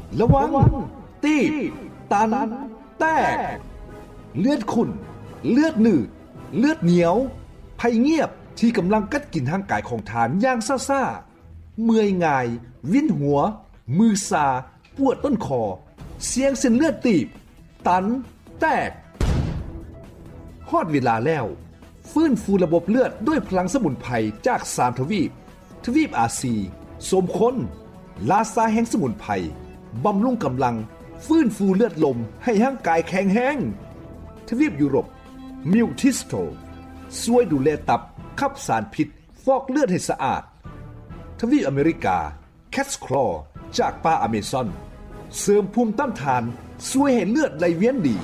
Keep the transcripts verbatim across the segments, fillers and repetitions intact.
ระวังตีบตันแตกเลือดขุ่นเลือดหนืดเลือดเหนียวภัยเงียบที่กำลังกัดกินทางกายของทานอย่างซ่าๆเมื่อยง่ายวินหัวมือซาปวดต้นคอเสียงเส้นเลือดตีบตันแตกฮอดเวลาแล้วฟื้นฟูระบบเลือดด้วยพลังสมุนไพรจากสามทวีปทวีปอาซีสมคนลาซาแห่งสมุนไพรบำรุงกำลังฟื้นฟูเลือดลมให้ร่างกายแข็งแรงทวีปยุโรปมิวทิสโตช่วยดูแลตับขับสารพิษฟอกเลือดให้สะอาดทวีปอเมริกาแคทคลอจากป่าอเมซอนเสริมภูมิต้านทานช่วยให้เลือดไหลเวียนดี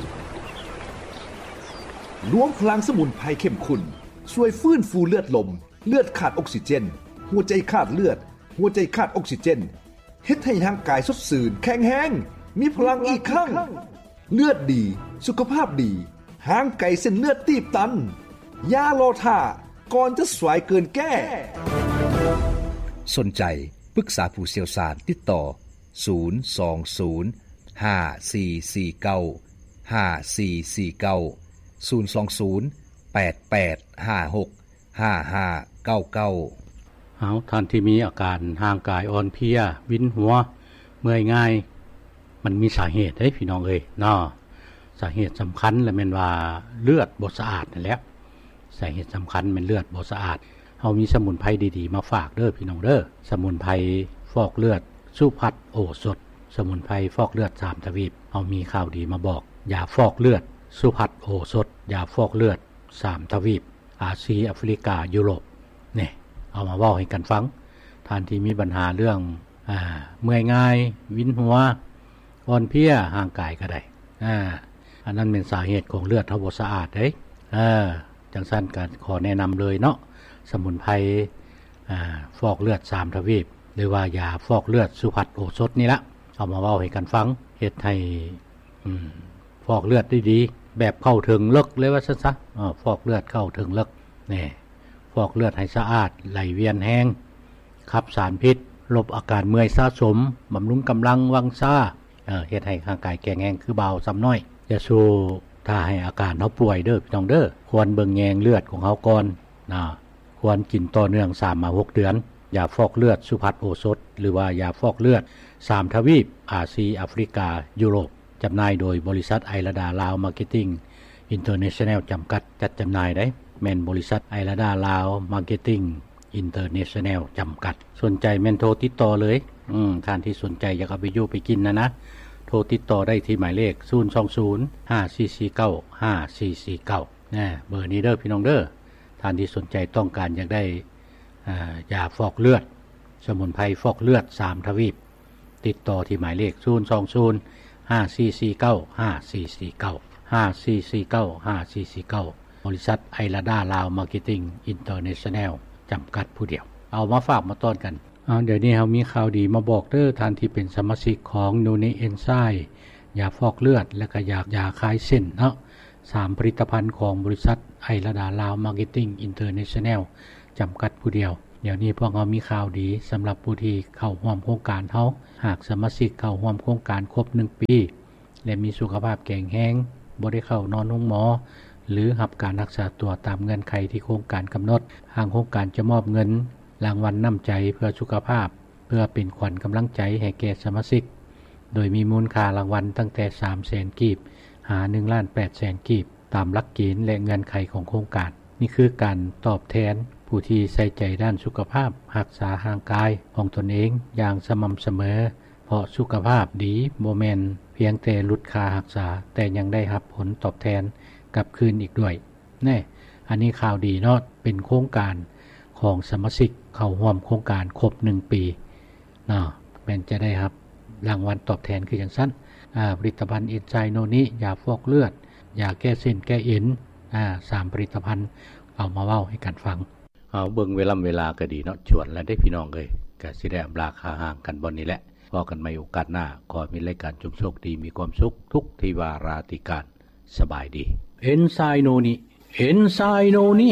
รวมพลังสมุนไพรเข้มข้นช่วยฟื้นฟูเลือดลมเลือดขาดออกซิเจนหัวใจขาดเลือดหัวใจขาดออกซิเจนเฮ็ดให้ร่างกายสดชื่นแข็งแรงมีพลังอีกครั้งเลือดดีสุขภาพดีห่างไกลเส้นเลือดตีบตันอย่ารอท่าก่อนจะสายเกินแก้สนใจปรึกษาผู้เชี่ยวชาญติดต่อศูนย์ สอง ศูนย์ ห้า สี่ สี่ เก้า ห้า สี่ สี่ เก้า ศูนย์ สอง ศูนย์ แปด แปด ห้า หก ห้า ห้า เก้า เก้าเอาท่านที่มีอาการห่างกายอ่อนเพลียวินหัวเมื่อยง่ายมันมีสาเหตุเด้พี่น้องเอ้ยเนาะสาเหตุสำคัญแล้วแม่นว่าเลือดบ่สะอาดนั่นแหละสาเหตุสำคัญแม่นเลือดบ่สะอาดเฮามีสมุนไพรดีๆมาฝากเด้อพี่น้องเด้อสมุนไพรฟอกเลือดสุพัฒน์โอสถสมุนไพรฟอกเลือดสามทวีปเฮามีข่าวดีมาบอกยาฟอกเลือดสุพัฒน์โอสถยาฟอกเลือดสามทวีปอาเซียแอฟริกายุโรปนี่เอามาเว้าให้กันฟังท่านที่มีปัญหาเรื่องอ่าเมื่อยง่ายวินหัวอ่อนเพลียห่างกายก็ได้อ่าอันนั้นเป็นสาเหตุของเลือดเฮาบ่สะอาดเด้เออจังซั่นก็ขอแนะนำเลยเนาะสมุนไพรอ่าฟอกเลือดสามทวีปหรือว่ายาฟอกเลือดสุพัฒน์โอสถนี่ละเอามาเว้าให้กันฟังเฮ็ดให้อืมฟอกเลือดได้ดีแบบเข้าถึงลึกเลยว่าซั่นซะเออฟอกเลือดเข้าถึงลึกนี่ฟอกเลือดให้สะอาดไหลเวียนแห้งขับสารพิษลบอาการเมื่อยสะสมบำรุงกำลังวังซ่าเอ่อเฮ็ดให้ร่างกายแข็งแรงคือเบาซ้ำน้อยอย่าสู้ถ้าให้อาการเฮาป่วยเด้อพี่น้องเด้อควรเบิ่งแยงเลือดของเฮาก่อนนะควรกินต่อเนื่อง สามถึงหก เดือนยาฟอกเลือดสุพัฒน์โอสถหรือว่ายาฟอกเลือดสามทวีปอาเซียแอฟริกายุโรปจำหน่ายโดยบริษัทไอราดาลาวมาร์เก็ตติ้งอินเตอร์เนชั่นแนลจำกัดจัดจำหน่ายได้แม่นบริษัทไอราดาลาวมาร์เก็ตติ้งอินเตอร์เนชั่นแนลจำกัดสนใจแม่นโทรติดต่อเลยอืมท่านที่สนใจอยากเอาไปอยู่ไปกินนะนะโทรติดต่อได้ที่หมายเลขศูนย์ สอง ศูนย์ ห้า สี่ สี่ เก้า ห้า สี่ สี่ เก้านะเบอร์นี้เด้อพี่น้องเด้อท่านที่สนใจต้องการอยากได้อ่ายาฟอกเลือดสมุนไพรฟอกเลือดสามทวีปติดต่อที่หมายเลขศูนย์ สอง ศูนย์ ห้า สี่ สี่ เก้า ห้า สี่ สี่ เก้า ห้า สี่ สี่ เก้า ห้า สี่ สี่ เก้าบริษัทไอราดาลาวมาร์เก็ตติ้งอินเตอร์เนชั่นแนลจำกัดผู้เดียวเอามาฝากมาต้อนกันเอาเดี๋ยวนี้เฮามีข่าวดีมาบอกเด้อท่านที่เป็นสมาชิกของนูนิเอนไซม์ยาฟอกเลือดและก็ยายาคลายเส้นเนาะสามผลิตภัณฑ์ของบริษัทไอราดาลาวมาร์เก็ตติ้งอินเตอร์เนชั่นแนลจำกัดผู้เดียวเดี๋ยวนี้พวกเรามีข่าวดีสำหรับผู้ที่เข้าร่วมโครงการเฮาหากสมาชิกเข้าร่วมโครงการครบหนึ่งปีและมีสุขภาพแข็งแรงบ่ได้เข้านอนโรงหมอหรือรับการรักษาตัวตามเงื่อนไขที่โครงการกำหนดทางโครงการจะมอบเงินรางวัลน้ำใจเพื่อสุขภาพเพื่อเป็นขวัญกำลังใจให้แก่สมาชิกโดยมีมูลค่ารางวัลตั้งแต่ สามแสน กีบหา หนึ่งล้านแปดแสน กีบตามหลักเกณฑ์และเงื่อนไขของโครงการนี่คือการตอบแทนผู้ที่ใส่ใจด้านสุขภาพรักษาร่างกายของตนเองอย่างสม่ำเสมอเพราะสุขภาพดีบ่แม่นเพียงแต่ลดค่ารักษาแต่ยังได้รับผลตอบแทนกลับคืนอีกด้วยแน่อันนี้ข่าวดีเนาะเป็นโครงการของสมาชิกเข้าร่วมโครงการครบหนึ่งปีเนาะแม่นจะได้รับรางวัลตอบแทนคือจังซั่นอ่าผลิตภัณฑ์เอนไซม์โนนิยาฟอกเลือดยาแก้เส้นแก้เอ็นอ่าสามผลิตภัณฑ์เอามาเว้าให้กันฟังเอาเบิ่งเวลาเวลาก็ดีเนาะชวนแล้วได้พี่น้องเอ้ยก็สิได้อำลาคาห่างกันบ่นี้แหละพบกันใหม่โอกาสหน้าขอมีรายการจุมโชคดีมีความสุขทุกที่วาราธิการสบายดีเอนไซม์โนนิเอนไซม์โนนิ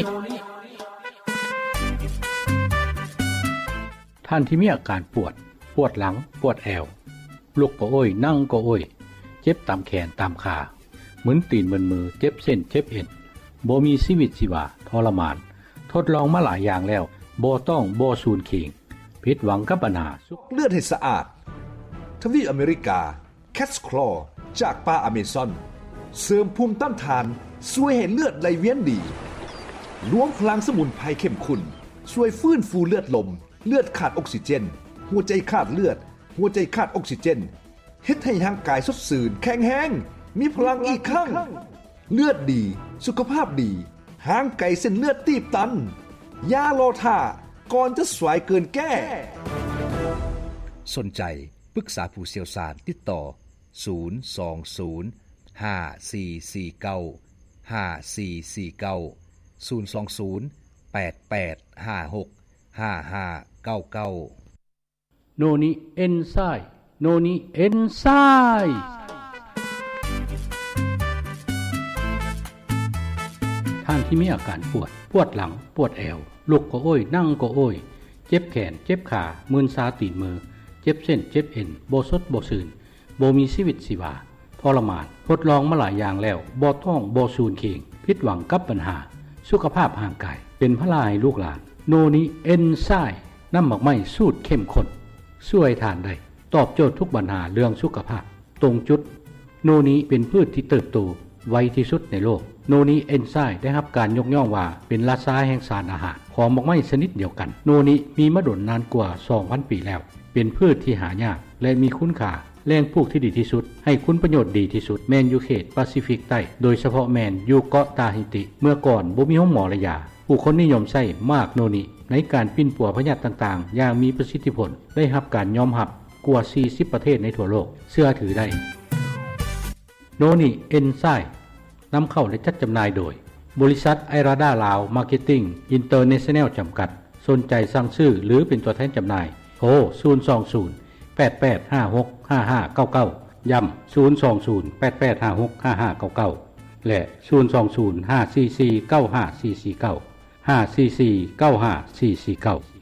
ท่านที่มีอาการปวดปวดหลังปวดแอวลุกก็โอ้ยนั่งก็โอ้ยเจ็บตามแขนตามขาเหมือนตีนเหมือนมือเจ็บเส้นเจ็บเอ็นบ่มีชีวิตชีวาทรมานทดลองมาหลายอย่างแล้วบ่ต้องบ่สูญเข็งผิดหวังกับปัญหาเลือดให้สะอาดทวีปอเมริกา Cat's Claw จากป่าอเมซอนเสริมภูมิต้านทานช่วยให้เลือดไหลเวียนดีรวมพลังสมุนไพรเข้มข้นช่วยฟื้นฟูเลือดลมเลือดขาดออกซิเจนหัวใจขาดเลือดหัวใจขาดออกซิเจนเฮ็ดให้ร่างกายสดชื่นแข็งแรงมีพลังอีกครั้งเลือดดีสุขภาพดีห่างไกลเส้นเลือดตีบตันอย่ารอท่าก่อนจะสายเกินแก้สนใจปรึกษาผู้เชี่ยวชาญติดต่อศูนย์ สอง ศูนย์ ห้า สี่ สี่ เก้า ห้า สี่ สี่ เก้า ศูนย์ สอง ศูนย์ แปด แปด ห้า หก ห้า ห้า เก้า เก้าโนนิเอนไซม์โนนิเอนไซม์ท่านที่มีอาการปวดปวดหลังปวดแอวลุกก็โอ้ยนั่งก็โอ้ยเจ็บแขนเจ็บขามึนชาตีนมือเจ็บเส้นเจ็บเอ็นบ่สดบ่ซื่นบ่มีชีวิตชีวาทรมานทดลองมาหลายอย่างแล้วบ่ต้องบ่สูญเข็งผิดหวังกับปัญหาสุขภาพร่างกายเป็นพลายลูกหลานโนนิเอนไซม์น้ำหมักไม้สูตรเข้มข้นช่วยทานได้ตอบโจทย์ทุกปัญหาเรื่องสุขภาพตรงจุดโนนิเป็นพืชที่เติบโตไวที่สุดในโลกโนนิเอนไซม์ได้รับการยกย่องว่าเป็นราชาแห่งสารอาหารของหมักไม้ชนิดเดียวกันโนนิมีมาดนนานกว่า สองพัน ปีแล้วเป็นพืชที่หายากและมีคุณค่าแหล่งปลูกที่ดีที่สุดให้คุณประโยชน์ดีที่สุดแมนอยู่เขตแปซิฟิกใต้โดยเฉพาะแมนอยู่เกาะตาฮิติเมื่อก่อนบ่มีห้องหมอระยาผู้คนนิยมใช้มากโนนิในการปิ้นปัวพยาธิต่างๆอย่างมีประสิทธิผลได้รับการยอมรับกว่าสี่สิบประเทศในทั่วโลกเชื่อถือได้โนนิเอนไซม์นำเข้าและจัดจำหน่ายโดยบริษัทไอราดาลาวมาร์เก็ตติ้งอินเตอร์เนชั่นแนลจำกัดสนใจสั่งซื้อหรือเป็นตัวแทนจำหน่ายโทรศูนย์ สอง ศูนย์ แปด แปด ห้า หก ห้า ห้า เก้า เก้าย้ำศูนย์ สอง ศูนย์ แปด แปด ห้า หก ห้า ห้า เก้า เก้าและศูนย์ สอง ศูนย์ ห้า สี่ สี่ เก้า ห้า สี่ สี่ เก้า ห้า สี่ สี่ เก้า ห้า สี่ สี่ เก้า